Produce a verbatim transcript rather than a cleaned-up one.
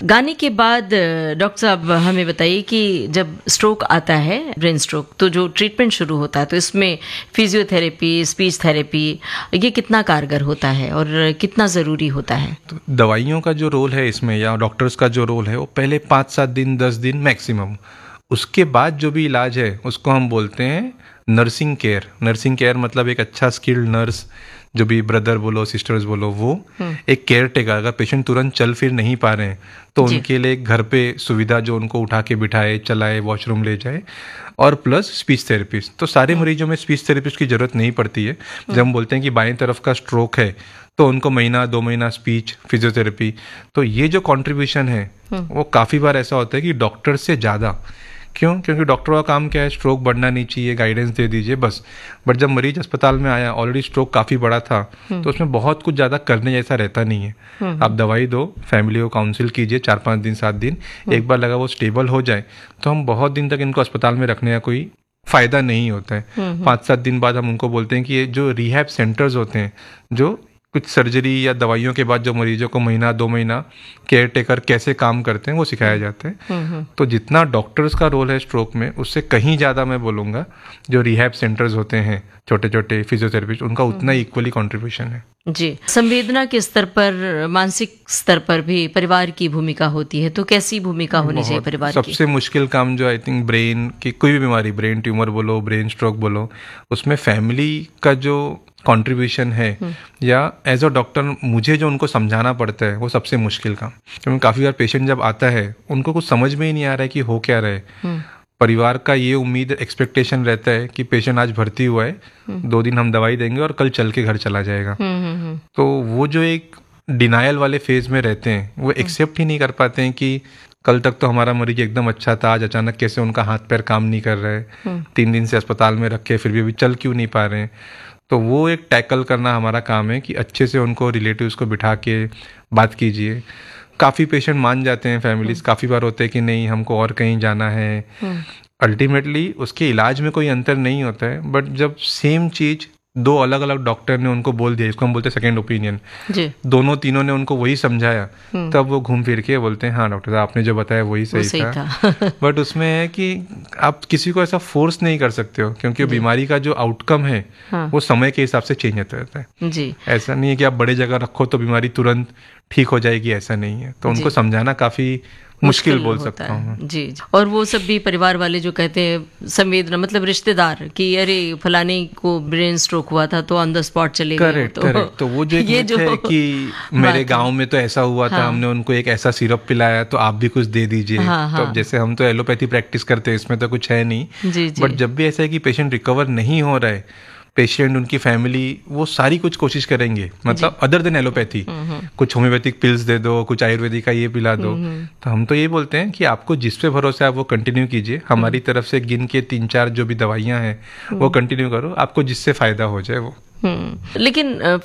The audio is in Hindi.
गाने के बाद डॉक्टर साहब हमें बताइए कि जब स्ट्रोक आता है, ब्रेन स्ट्रोक, तो जो ट्रीटमेंट शुरू होता है तो इसमें फिजियोथेरेपी, स्पीच थेरेपी, ये कितना कारगर होता है और कितना ज़रूरी होता है? तो दवाइयों का जो रोल है इसमें या डॉक्टर्स का जो रोल है वो पहले पाँच सात दिन दस दिन मैक्सिमम, उसके बाद जो भी इलाज है उसको हम बोलते हैं नर्सिंग केयर। नर्सिंग केयर मतलब एक अच्छा स्किल्ड नर्स, जो भी ब्रदर बोलो सिस्टर्स बोलो, वो एक केयर टेकर। अगर पेशेंट तुरंत चल फिर नहीं पा रहे हैं तो उनके लिए घर पे सुविधा जो उनको उठा के बिठाए, चलाए, वॉशरूम ले जाए, और प्लस स्पीच थेरेपिस्ट। तो सारे मरीजों में स्पीच थेरेपिस्ट की जरूरत नहीं पड़ती है। जब हम बोलते हैं कि बाएं तरफ का स्ट्रोक है तो उनको महीना दो महीना स्पीच फिजियोथेरेपी, तो ये जो कंट्रीब्यूशन है वो काफ़ी बार ऐसा होता है कि डॉक्टर से ज़्यादा। क्यों? क्योंकि डॉक्टरों का काम क्या है, स्ट्रोक बढ़ना नहीं चाहिए, गाइडेंस दे दीजिए बस। बट जब मरीज अस्पताल में आया, ऑलरेडी स्ट्रोक काफ़ी बड़ा था, तो उसमें बहुत कुछ ज़्यादा करने जैसा रहता नहीं है। आप दवाई दो, फैमिली को काउंसिल कीजिए चार पाँच दिन सात दिन, एक बार लगा वो स्टेबल हो जाए तो हम बहुत दिन तक इनको अस्पताल में रखने का कोई फ़ायदा नहीं होता है। पाँच सात दिन बाद हम उनको बोलते हैं कि ये जो रिहैब सेंटर्स होते हैं, जो कुछ सर्जरी या दवाइयों के बाद जो मरीजों को महीना दो महीना केयर टेकर कैसे काम करते हैं वो सिखाया जाता है। तो जितना डॉक्टर्स का रोल है स्ट्रोक में, उससे कहीं ज़्यादा मैं बोलूँगा जो रिहैब सेंटर्स होते हैं छोटे छोटे फिजियोथेरेपिस्ट, उनका उतना ही इक्वली कंट्रीब्यूशन है। जी, संवेदना के स्तर पर, मानसिक स्तर पर भी परिवार की भूमिका होती है, तो कैसी भूमिका होनी चाहिए परिवार की? सबसे मुश्किल काम जो आई थिंक ब्रेन की कोई भी बीमारी, ब्रेन ट्यूमर बोलो, ब्रेन स्ट्रोक बोलो, उसमें फैमिली का जो कंट्रीब्यूशन है या एज अ डॉक्टर मुझे जो उनको समझाना पड़ता है वो सबसे मुश्किल काम। क्योंकि काफ़ी बार पेशेंट जब आता है उनको कुछ समझ में ही नहीं आ रहा है कि हो क्या रहा है। परिवार का ये उम्मीद, एक्सपेक्टेशन रहता है कि पेशेंट आज भर्ती हुआ है, दो दिन हम दवाई देंगे और कल चल के घर चला जाएगा। तो वो जो एक डिनायल वाले फेज में रहते हैं, वो एक्सेप्ट ही नहीं कर पाते हैं कि कल तक तो हमारा मरीज एकदम अच्छा था, आज अचानक कैसे उनका हाथ पैर काम नहीं कर रहा है, तीन दिन से अस्पताल में रखे फिर भी अभी चल क्यों नहीं पा रहे हैं। तो वो एक टैकल करना हमारा काम है कि अच्छे से उनको रिलेटिव्स को बिठा के बात कीजिए। काफ़ी पेशेंट मान जाते हैं, फैमिलीज काफ़ी बार होते हैं कि नहीं हमको और कहीं जाना है। अल्टीमेटली उसके इलाज में कोई अंतर नहीं होता है, बट जब सेम चीज़ दो अलग अलग डॉक्टर ने उनको बोल दिया, इसको हम बोलते हैं सेकेंड ओपिनियन, दोनों तीनों ने उनको वही समझाया, तब वो घूम फिर के बोलते हैं हाँ डॉक्टर साहब आपने जो बताया वही सही, वो सही था, था। बट उसमें है कि आप किसी को ऐसा फोर्स नहीं कर सकते हो, क्योंकि बीमारी का जो आउटकम है हाँ। वो समय के हिसाब से चेंज होता रहता है जी। ऐसा नहीं है कि आप बड़े जगह रखो तो बीमारी तुरंत ठीक हो जाएगी, ऐसा नहीं है। तो उनको समझाना काफ़ी मुश्किल बोल सकता हूँ जी। और वो सब भी परिवार वाले जो कहते हैं संवेदना, मतलब रिश्तेदार, कि अरे फलाने को ब्रेन स्ट्रोक हुआ था तो ऑन द स्पॉट चले गए। करेक्ट तो, करेक्ट तो वो जो एक ये जो है कि मेरे गांव में तो ऐसा हुआ था, हाँ। हमने उनको एक ऐसा सिरप पिलाया तो आप भी कुछ दे दीजिए। हाँ, तो हाँ। जैसे हम तो एलोपैथी प्रैक्टिस करते हैं, इसमें तो कुछ है नहीं, बट जब भी ऐसा है कि पेशेंट रिकवर नहीं हो रहा है, पेशेंट उनकी फैमिली वो सारी कुछ कोशिश करेंगे, मतलब अदर देन एलोपैथी, कुछ होम्योपैथिक पिल्स दे दो, कुछ आयुर्वेदिक का ये पिला दो। तो हम तो ये बोलते हैं कि आपको जिस पे भरोसा है आप वो कंटिन्यू कीजिए, हमारी तरफ से गिन के तीन चार जो भी दवाइयाँ हैं वो कंटिन्यू करो, आपको जिससे फायदा हो जाए वो। लेकिन